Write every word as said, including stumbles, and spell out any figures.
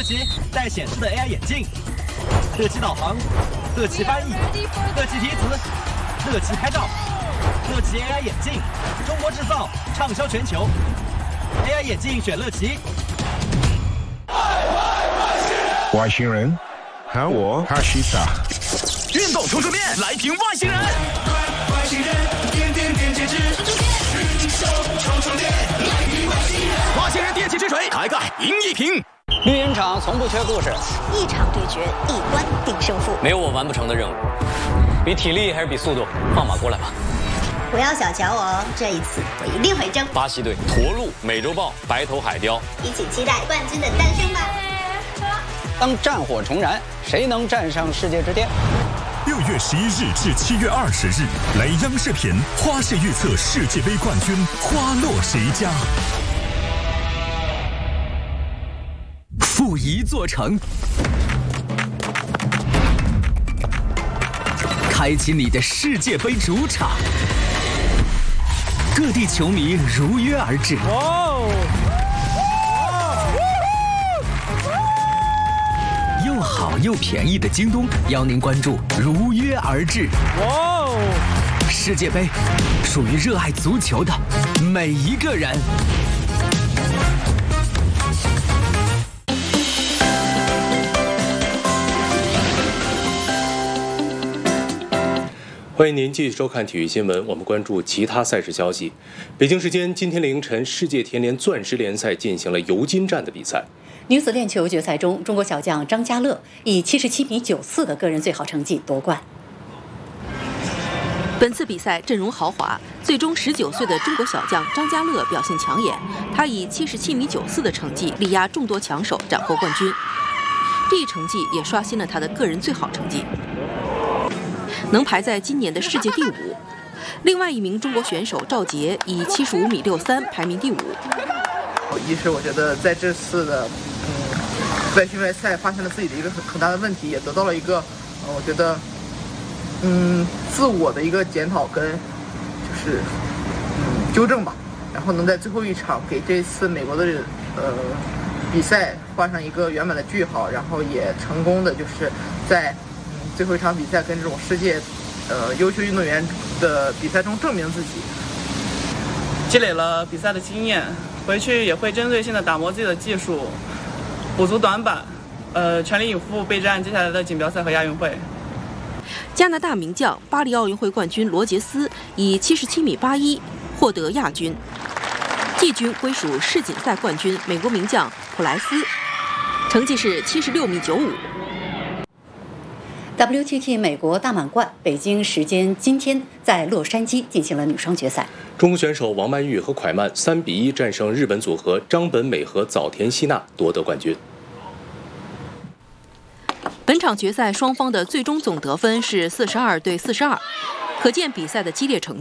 奇带显示的 A I 眼镜，乐奇导航，乐奇翻译，乐奇提词，乐奇拍照，乐奇 A I 眼镜，中国制造，畅销全球。A I 眼镜选乐奇。 外星人，喊我哈西达。 运动冲冲店来评外星人。外星人，点点点截止。运动冲冲店来评外星人。外星人电器之锤，抬盖赢一瓶。 绿茵场从不缺故事， 一场对决，一关定胜负。 没有我完不成的任务。比体力还是比速度？放马过来吧！ 不要小瞧我哦，这一次我一定会争。 巴西队、驼鹿、美洲豹、白头海雕， 一起期待冠军的诞生吧！ 当战火重燃，谁能站上世界之巅？ 六月十一日至七月二十日，来央视频花式预测世界杯冠军花落谁家？ 负一座城，开启你的世界杯主场，各地球迷如约而至。又好又便宜的京东邀您关注如约而至。世界杯属于热爱足球的每一个人。 欢迎您继续收看体育新闻，我们关注其他赛事消息。北京时间今天凌晨，世界田联钻石联赛进行了尤金战的比赛。 女子链球决赛中，中国小将张家乐以七十七米九四的个人最好成绩夺冠。 本次比赛阵容豪华，最终十九岁的中国小将张家乐表现抢眼，他以七十七米九四的成绩力压众多强手，斩获冠军。这一成绩也刷新了他的个人最好成绩，能排在今年的世界第五。另外一名中国选手赵杰以七十五米六三排名第五。 一是我觉得在这次的嗯外训外赛发现了自己的一个很很大的问题，也得到了一个呃我觉得嗯自我的一个检讨跟就是嗯纠正吧，然后能在最后一场给这次美国的呃比赛画上一个圆满的句号，然后也成功的就是在嗯最后一场比赛跟这种世界呃优秀运动员的比赛中证明自己， 积累了比赛的经验，回去也会针对性的打磨自己的技术，补足短板，呃，全力以赴备战接下来的锦标赛和亚运会。 加拿大名将、巴黎奥运会冠军罗杰斯以七十七米八一获得亚军，季军归属世锦赛冠军美国名将普莱斯，成绩是七十六米九五。 W T T 美国大满贯，北京时间今天在洛杉矶进行了女双决赛。 中国选手王曼玉和蒯曼三比一战胜日本组合张本美和早田希娜，夺得冠军。 本场决赛双方的最终总得分是四十二对四十二，可见比赛的激烈程度。